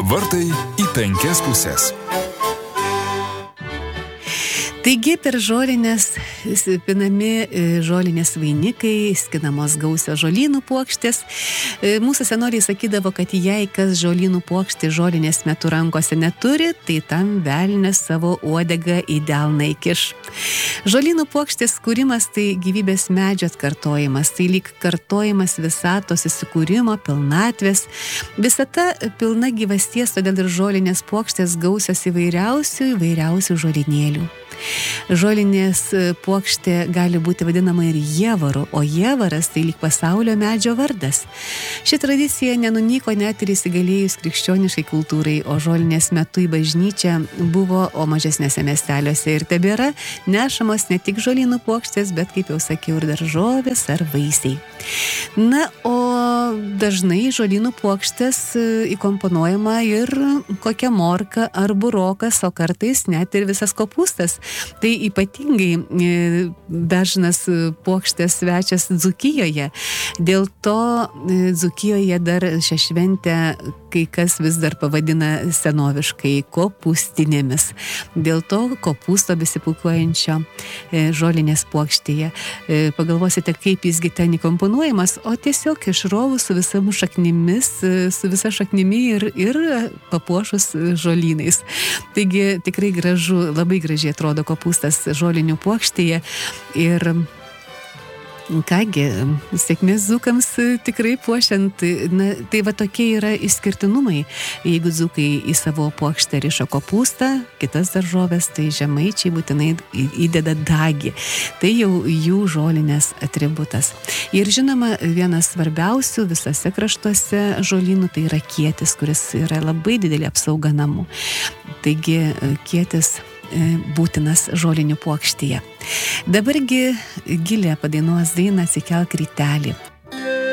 Vartai į 5 puses. Taigi per žolinės pinami žolinės vainikai, skinamos gausios žolynų puokštės. Mūsų senoliai sakydavo, kad jei kas žolynų puokštė žolinės metu rankose neturi, tai tam velnias savo uodegą į delną įkiš. Žolynų puokštės kūrimas tai gyvybės medžio atkartojimas, tai lyg kartojimas visatos įsikūrimo, pilnatvės. Visata pilna gyvasties, todėl ir žolinės puokštės gausios įvairiausių žolinėlių. Žolinės puokštė gali būti vadinama ir jievaru, o jievaras tai lyg pasaulio medžio vardas. Ši tradicija nenunyko net ir įsigalėjus krikščioniškai kultūrai, o žolinės metu į bažnyčią buvo, o mažesnėse miesteliuose ir tebėra, nešamos ne tik žolynų puokštės, bet, kaip jau sakiau, ir daržovės ar vaisiai. Na, o dažnai žolynų puokštės įkomponuojama ir kokia morka ar burokas, o kartais net ir visas kopūstas. Tai ypatingai dažnas puokštės svečias Dzūkijoje. Dėl to Dzūkijoje dar šią šventę kai kas vis dar pavadina senoviškai kopūstinėmis. Dėl to kopūsto besipukuojančio žolinės puokštėje. Pagalvosite, kaip jisgi ten įkomponuojamas, o tiesiog išrovus su visomis šaknimis, su visa šaknimi ir papuošus žolynais. Taigi tikrai gražu, labai gražiai atrodo kopūstas žolinių puokštėje ir kągi, sėkmės dzūkams tikrai puošiant. Na, tai va tokie yra išskirtinumai. Jeigu dzūkai į savo puokštę rišo kopūstą, kitas daržovės, tai žemaičiai būtinai įdeda dagį. Tai jau jų žolinės atributas. Ir žinoma, vienas svarbiausių visose kraštuose žolynų tai yra kietis, kuris yra labai didelė apsauga namų. Taigi kietis būtinas žolinių puokštėje. Dabargi Gilė padainuos dainą Atsikelk rytelį.